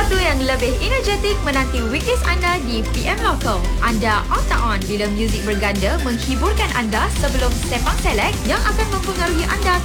sesuatu yang lebih energetik menanti weekdays anda di PM Local. Anda on tak on bila muzik berganda menghiburkan anda sebelum Sepang Select yang akan mempengaruhi anda